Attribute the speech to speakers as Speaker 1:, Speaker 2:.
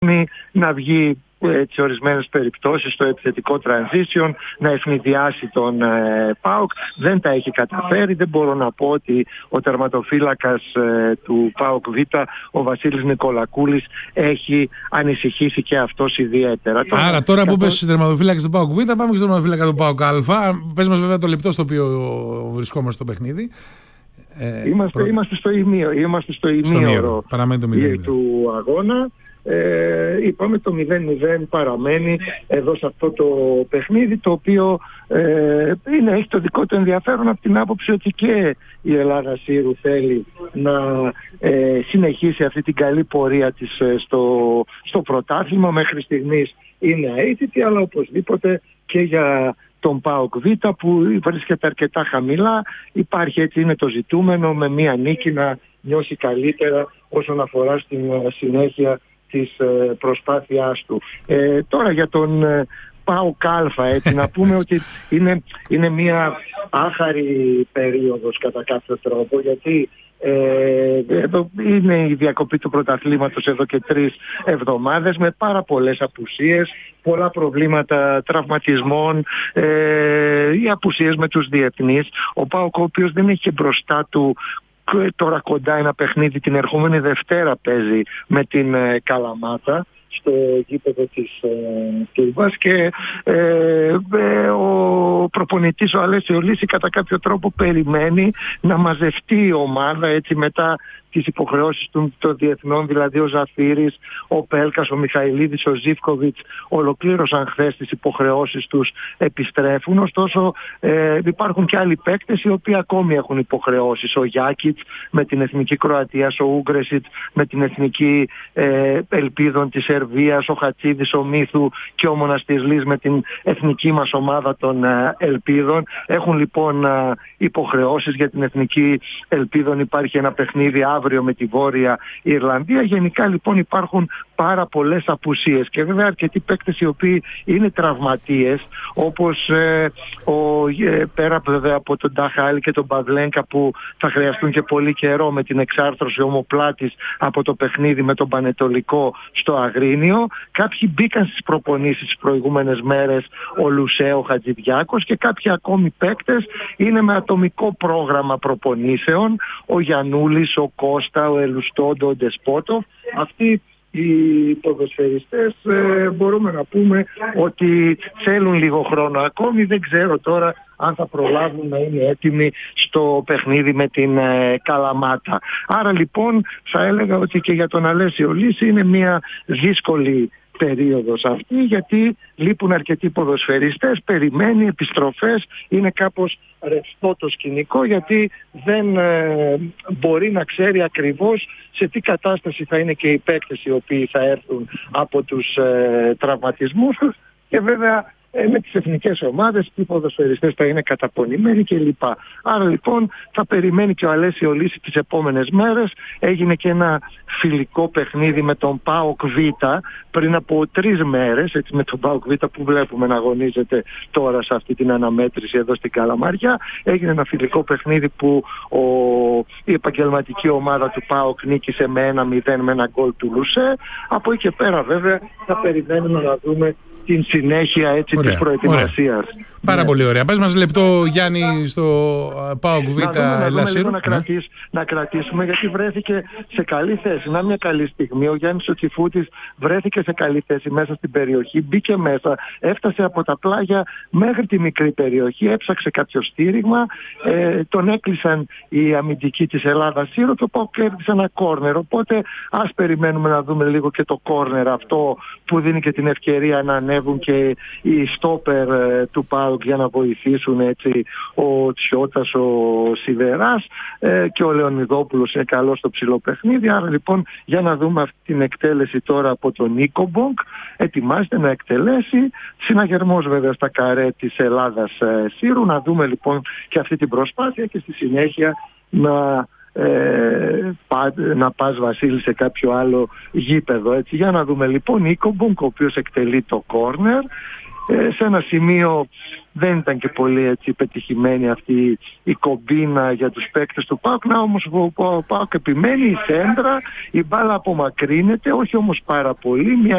Speaker 1: να βγει σε ορισμένες περιπτώσεις στο επιθετικό transition, να ευνηδιάσει τον ΠΑΟΚ. Δεν τα έχει καταφέρει. Δεν μπορώ να πω ότι ο τερματοφύλακας του ΠΑΟΚ Β, ο Βασίλης Νικολακούλης, έχει ανησυχήσει και αυτός ιδιαίτερα.
Speaker 2: Άρα τώρα που πες στους τερματοφύλακες του ΠΑΟΚ Β, πάμε και στο τερματοφύλακα του ΠΑΟΚ Α. Πες μας βέβαια το λεπτό στο οποίο βρισκόμαστε στο παιχνίδι.
Speaker 1: Είμαστε στο ημίωρο του αγώνα. Είπαμε το 0-0 παραμένει εδώ σε αυτό το παιχνίδι, το οποίο έχει το δικό του ενδιαφέρον από την άποψη ότι και η Ελλάδα Σύρου θέλει να συνεχίσει αυτή την καλή πορεία της στο πρωτάθλημα. Μέχρι στιγμής είναι αίτητη, αλλά οπωσδήποτε και για τον ΠΑΟΚ Β που βρίσκεται αρκετά χαμηλά, είναι το ζητούμενο με μία νίκη να νιώσει καλύτερα όσον αφορά στην συνέχεια της προσπάθειάς του. Τώρα για τον ΠΑΟΚ Α, να πούμε ότι είναι μια άχαρη περίοδος κατά κάποιο τρόπο, γιατί εδώ είναι η διακοπή του πρωταθλήματος εδώ και 3 εβδομάδες με πάρα πολλές απουσίες, πολλά προβλήματα τραυματισμών, οι απουσίες με τους διεθνείς. Ο ΠΑΟΚ, ο οποίος δεν έχει μπροστά του τώρα κοντά ένα παιχνίδι, την ερχόμενη Δευτέρα παίζει με την Καλαμάτα στο γήπεδο της Τούμπας και ο προπονητής ο Αλέσιο Λύση κατά κάποιο τρόπο περιμένει να μαζευτεί η ομάδα έτσι μετά τις υποχρεώσεις των διεθνών, δηλαδή ο Ζαφύρης, ο Πέλκας, ο Μιχαηλίδης, ο Ζίβκοβιτς ολοκλήρωσαν χθες τις υποχρεώσεις τους, επιστρέφουν. Ωστόσο υπάρχουν και άλλοι παίκτες οι οποίοι ακόμη έχουν υποχρεώσεις. Ο Γιάκιτς με την Εθνική Κροατίας, ο Ούγκρεσιτς με την Εθνική Ελπίδων της Σερβίας, ο Χατσίδης, ο Μύθου και ο Μοναστηρλής με την εθνική μας ομάδα των Ελπίδων. Έχουν λοιπόν υποχρεώσεις για την Εθνική Ελπίδων. Υπάρχει ένα παιχνίδι αύριο με τη Βόρεια Ιρλανδία. Γενικά λοιπόν υπάρχουν πάρα πολλές απουσίες και βέβαια αρκετοί παίκτες οι οποίοι είναι τραυματίες, όπως πέρα βέβαια από τον Νταχάλη και τον Παυλένκα που θα χρειαστούν και πολύ καιρό με την εξάρθρωση ομοπλάτης από το παιχνίδι με τον Πανετολικό στο Αγρίνιο. Κάποιοι μπήκαν στις προπονήσεις τις προηγούμενες μέρες, ο Λουσέ, ο Χατζηδιάκος, και κάποιοι ακόμη παίκτες είναι με ατομικό πρόγραμμα προπονήσεων, ο Γιαννούλης, ο Κώστα, ο Ελουστόντο, ο Ντεσπότοφ. Αυτοί οι ποδοσφαιριστές μπορούμε να πούμε ότι θέλουν λίγο χρόνο ακόμη. Δεν ξέρω τώρα αν θα προλάβουν να είναι έτοιμοι στο παιχνίδι με την Καλαμάτα. Άρα λοιπόν θα έλεγα ότι και για τον Αλέσιο Λύση είναι μια δύσκολη περίοδος αυτή, γιατί λείπουν αρκετοί ποδοσφαιριστές, περιμένει επιστροφές, είναι κάπως ρευστό το σκηνικό, γιατί δεν μπορεί να ξέρει ακριβώς σε τι κατάσταση θα είναι και οι παίκτες οι οποίοι θα έρθουν από τους τραυματισμούς τους και βέβαια με τις εθνικές ομάδες οι ποδοσφαιριστές θα είναι καταπονημένοι κλπ. Άρα λοιπόν θα περιμένει και ο Αλέσιο Λύση τις επόμενες μέρες. Έγινε και ένα φιλικό παιχνίδι με τον ΠΑΟΚ Β πριν από 3 μέρες, έτσι, με τον ΠΑΟΚ Β που βλέπουμε να αγωνίζεται τώρα σε αυτή την αναμέτρηση εδώ στην Καλαμαριά. Έγινε ένα φιλικό παιχνίδι που η επαγγελματική ομάδα του ΠΑΟΚ νίκησε με 1-0 με ένα γκολ του Λουσέ. Από εκεί και πέρα βέβαια θα περιμένουμε να δούμε την συνέχεια έτσι της προετοιμασίας.
Speaker 2: Πάρα πολύ ωραία. Πες μας λεπτό, Γιάννη, στο ΠΑΟΚ Β Ελασσύρου.
Speaker 1: Να κρατήσουμε, γιατί βρέθηκε σε καλή θέση. Να μια καλή στιγμή. Ο Γιάννης ο Τσιφούτης βρέθηκε σε καλή θέση μέσα στην περιοχή. Μπήκε μέσα, έφτασε από τα πλάγια μέχρι τη μικρή περιοχή, έψαξε κάποιο στήριγμα. Τον έκλεισαν οι αμυντικοί της Ελλάδας Σύρου και ο ΠΑΟΚ κέρδισε ένα κόρνερ. Οπότε ας περιμένουμε να δούμε λίγο και το κόρνερ αυτό που δίνει και την ευκαιρία να ανέβουν και οι στόπερ του ΠΑΟΚ για να βοηθήσουν, έτσι, ο Τσιώτας, ο Σιδεράς και ο Λεωνιδόπουλος είναι καλό στο ψηλό παιχνίδι. Άρα λοιπόν για να δούμε αυτή την εκτέλεση τώρα από τον Νίκομπονγκ. Ετοιμάζεται να εκτελέσει, συναγερμός βέβαια στα καρέ της Ελλάδας Σύρου. Να δούμε λοιπόν και αυτή την προσπάθεια και στη συνέχεια να πας, Βασίλη, σε κάποιο άλλο γήπεδο, έτσι. Για να δούμε λοιπόν Νίκομπονγκ, ο οποίος εκτελεί το κόρνερ. Σε ένα σημείο δεν ήταν και πολύ, έτσι, πετυχημένη αυτή η κομπίνα για τους παίκτες του ΠΑΟΚ. Όμως ο ΠΑΟΚ επιμένει, η σέντρα, η μπάλα απομακρύνεται, όχι όμως πάρα πολύ. Μια